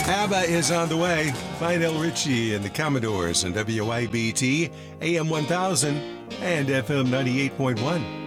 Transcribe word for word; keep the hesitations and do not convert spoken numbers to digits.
ABBA is on the way. Lionel Richie and the Commodores on W I B T, A M one thousand and F M ninety-eight point one.